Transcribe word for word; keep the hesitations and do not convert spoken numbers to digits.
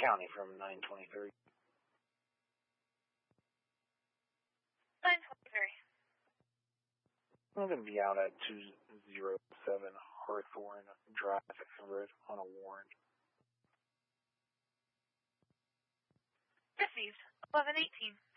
County from nine twenty-three. nine twenty-three. I'm going to be out at two oh seven Hawthorne Drive, Everett, on a warrant. Received. eleven eighteen.